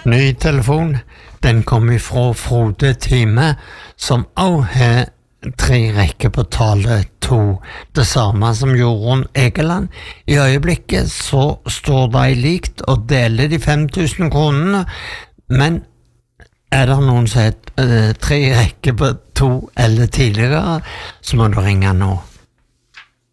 Ny telefon, den kom ifra Frode Time, som også har 3 rekker på tale 2. Det samme som Jorunn Egeland. I øyeblikket så står de likt og deler de 5.000 kronene, men er det noen som har 3 rekker på 2 eller tidligere, så må du ringe nå.